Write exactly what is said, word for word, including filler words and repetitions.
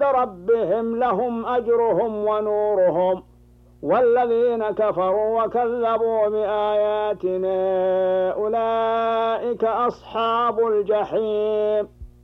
ربهم لهم أجرهم ونورهم، والذين كفروا وكذبوا بآياتنا أولئك أصحاب الجحيم.